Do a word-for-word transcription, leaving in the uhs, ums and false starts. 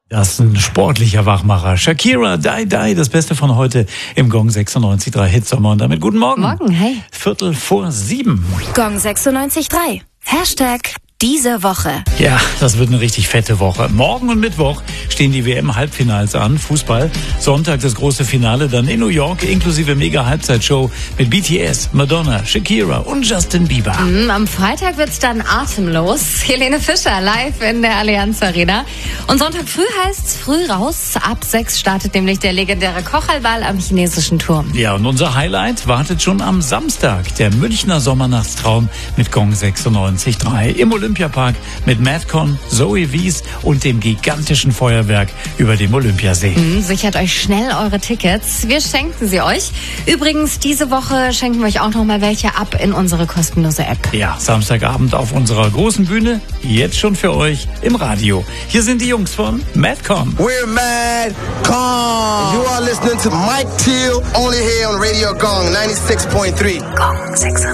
Das ist ein sportlicher Wachmacher. Shakira, Die Die, das Beste von heute im Gong sechsundneunzig Komma drei Hitsommer. Und damit guten Morgen. Morgen, hey. Viertel vor sieben. Gong sechsundneunzig Komma drei. Hashtag diese Woche. Ja, das wird eine richtig fette Woche. Morgen und Mittwoch stehen die W M-Halbfinals an. Fußball. Sonntag das große Finale dann in New York, inklusive Mega-Halbzeitshow mit B T S, Madonna, Shakira und Justin Bieber. Mhm, am Freitag wird's dann atemlos. Helene Fischer live in der Allianz Arena. Und Sonntag früh heißt's früh raus. Ab sechs startet nämlich der legendäre Kochalball am chinesischen Turm. Ja, und unser Highlight wartet schon am Samstag. Der Münchner Sommernachtstraum mit Gong sechsundneunzig Komma drei im Olympiapark mit Madcon, Zoe Wies und dem gigantischen Feuerwerk über dem Olympiasee. Mhm, sichert euch schnell eure Tickets. Wir schenken sie euch. Übrigens, diese Woche schenken wir euch auch noch mal welche ab in unsere kostenlose App. Ja, Samstagabend auf unserer großen Bühne, jetzt schon für euch im Radio. Hier sind die Jungs von Madcon. We're Madcon. You are listening to Mike Teal, only here on Radio Gong ninety-six point three. Gong sechsundneunzig.